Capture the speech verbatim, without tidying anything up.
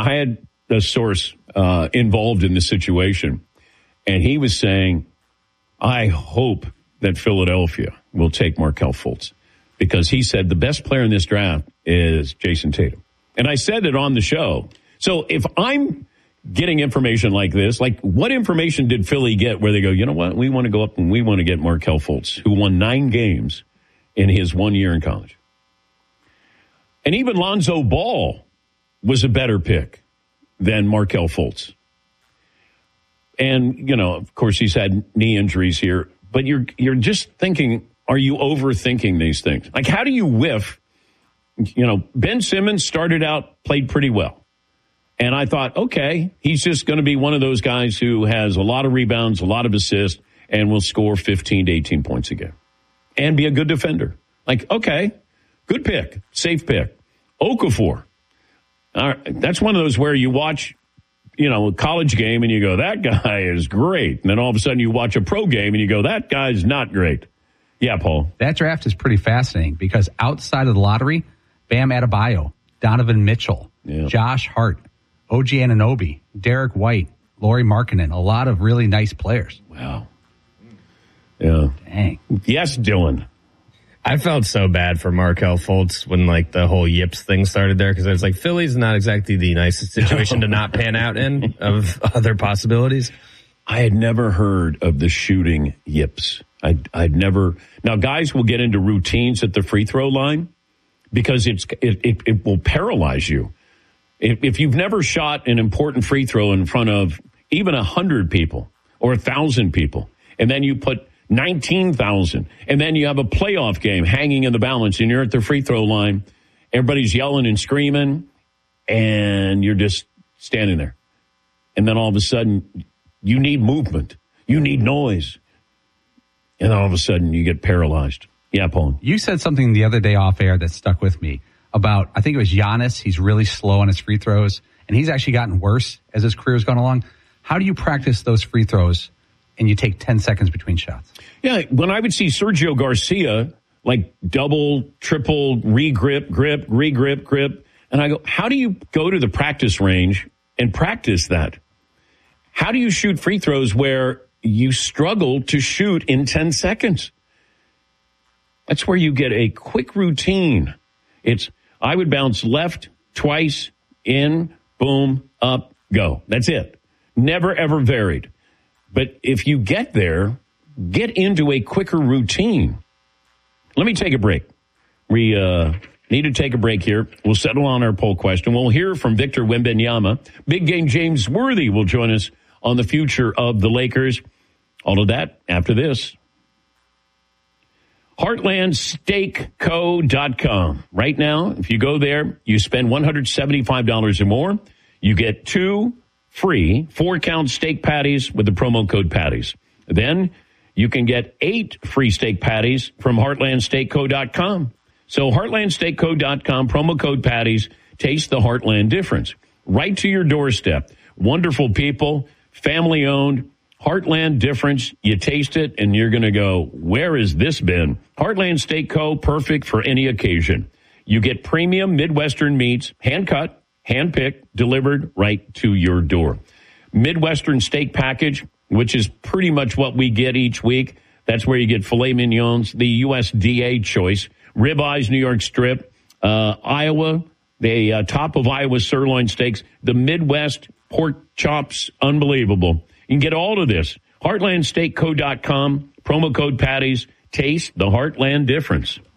Now, I had a source uh, involved in the situation, and he was saying, I hope that Philadelphia will take Markelle Fultz, because he said the best player in this draft is Jason Tatum. And I said it on the show. So if I'm getting information like this, like what information did Philly get where they go, you know what, we want to go up and we want to get Markelle Fultz, who won nine games in his one year in college. And even Lonzo Ball was a better pick than Markelle Fultz. And, you know, of course, he's had knee injuries here. But you're you're just thinking, are you overthinking these things? Like, how do you whiff? You know, Ben Simmons started out, played pretty well. And I thought, okay, he's just going to be one of those guys who has a lot of rebounds, a lot of assists, and will score fifteen to eighteen points a game. And be a good defender. Like, okay, good pick, safe pick. Okafor. All right, that's one of those where you watch, you know, a college game and you go, that guy is great. And then all of a sudden you watch a pro game and you go, that guy's not great. Yeah, Paul. That draft is pretty fascinating because outside of the lottery, Bam Adebayo, Donovan Mitchell, yeah. Josh Hart, O G Anunoby, Derek White, Lauri Markkanen, a lot of really nice players. Wow. Yeah. Dang. Yes, Dylan. I felt so bad for Markelle Fultz when, like, the whole Yips thing started there, because I was like, Philly's not exactly the nicest situation to not pan out in of other possibilities. I had never heard of the shooting Yips. I'd, I'd never. Now, guys will get into routines at the free throw line because it's it, it, it will paralyze you. If, if you've never shot an important free throw in front of even a hundred people or a thousand people, and then you put nineteen thousand, and then you have a playoff game hanging in the balance, and you're at the free throw line. Everybody's yelling and screaming, and you're just standing there. And then all of a sudden, you need movement. You need noise. And all of a sudden, you get paralyzed. Yeah, Paul. You said something the other day off air that stuck with me about, I think it was Giannis. He's really slow on his free throws, and he's actually gotten worse as his career has gone along. How do you practice those free throws and you take ten seconds between shots? Yeah, when I would see Sergio Garcia, like double, triple, re-grip, grip, re-grip, grip, and I go, how do you go to the practice range and practice that? How do you shoot free throws where you struggle to shoot in ten seconds? That's where you get a quick routine. It's, I would bounce left twice, in, boom, up, go. That's it. Never, ever varied. But if you get there, get into a quicker routine. Let me take a break. We uh, need to take a break here. We'll settle on our poll question. We'll hear from Victor Wembanyama. Big game James Worthy will join us on the future of the Lakers. All of that after this. Heartland Steak Co dot com. Right now, if you go there, you spend one hundred seventy-five dollars or more. You get two free four-count steak patties with the promo code Patties. Then you can get eight free steak patties from Heartland Steak Co dot com. So Heartland Steak Co dot com, promo code Patties. Taste the Heartland difference. Right to your doorstep. Wonderful people, family-owned. Heartland difference. You taste it, and you're going to go, where has this been? Heartland Steak Co., perfect for any occasion. You get premium Midwestern meats, hand-cut, hand-picked, delivered right to your door. Midwestern steak package, which is pretty much what we get each week. That's where you get filet mignons, the U S D A choice, ribeyes, New York strip, uh, Iowa, the uh, top of Iowa sirloin steaks, the Midwest pork chops, unbelievable. You can get all of this. Heartland Steak Co dot com, promo code Patties. Taste the Heartland difference.